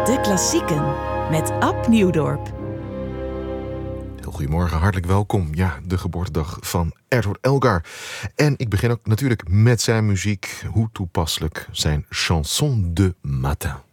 De klassieken met Ab Nieuwdorp. Heel goedemorgen, hartelijk welkom. Ja, de geboortedag van Edward Elgar. En ik begin ook natuurlijk met zijn muziek. Hoe toepasselijk, zijn Chanson de Matin.